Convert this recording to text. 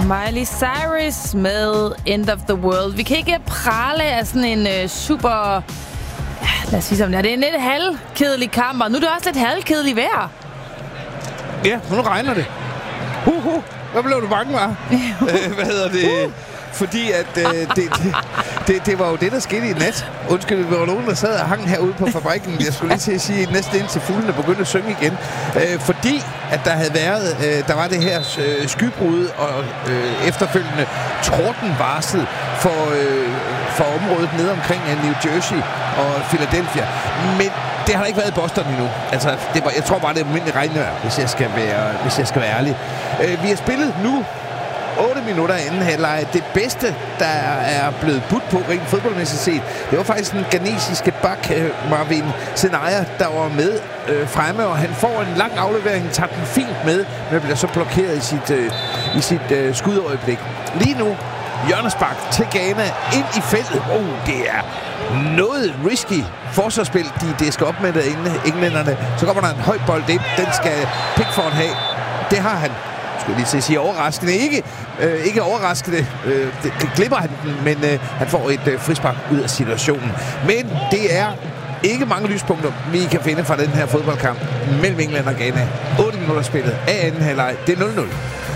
Miley Cyrus med End of the World. Vi kan ikke prale af sådan en super... lad os sige som det er. Det er en lidt halvkedelig kamp, og nu er det også lidt halvkedelig vejr. Ja, nu regner det. Hvad blev du bange, var? Hvad hedder det? Fordi at det var jo det, der skete i nat. Undskyld, vi var nogen, der sad og hang herude på fabrikken. Jeg skulle lige til at sige, næsten indtil fuglene begyndte at synge igen. Fordi at der havde været, der var det her skybrud og efterfølgende tordenvarsel for området nede omkring New Jersey og Philadelphia. Men det har ikke været i Boston endnu. Altså, jeg tror bare, det er almindelig regnvejr, hvis jeg skal være ærlig. Vi har spillet nu 8 minutter inden halvleg. Det bedste, der er blevet budt på rent fodboldmæssigt set, det var faktisk den ghanesiske bak, Marvin Senaya, der var med fremme, og han får en lang aflevering, tager den fint med, men bliver så blokeret i sit skudøjeblik. Lige nu, hjørnespark til Ghana ind i feltet. Det er noget risky forsvarsspil, de skal op med det englænderne. Så kommer der en høj bold ind. Den skal Pickford have. Det har han. Skulle lige til at sige overraskende. Ikke overraskende. Det glipper han, men han får et frispark ud af situationen. Men det er ikke mange lyspunkter, vi kan finde fra den her fodboldkamp mellem England og Ghana. 8 minutter spillet af anden halvleg. Det er 0-0.